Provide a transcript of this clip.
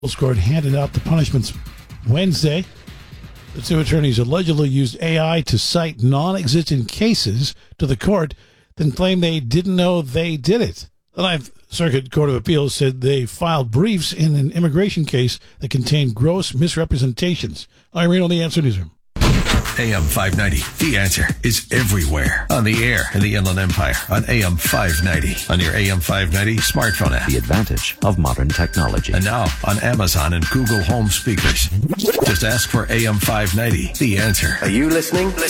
Court handed out the punishments Wednesday. The two attorneys allegedly used AI to cite non-existent cases to the court, then claimed they didn't know they did it. The Ninth Circuit Court of Appeals said they filed briefs in an immigration case that contained gross misrepresentations. Irene on the Answer Newsroom. AM 590. The Answer is everywhere. On the air in the Inland Empire. On AM 590. On your AM 590 smartphone app. The advantage of modern technology. And now on Amazon and Google Home speakers. Just ask for AM 590. The Answer. Are you listening?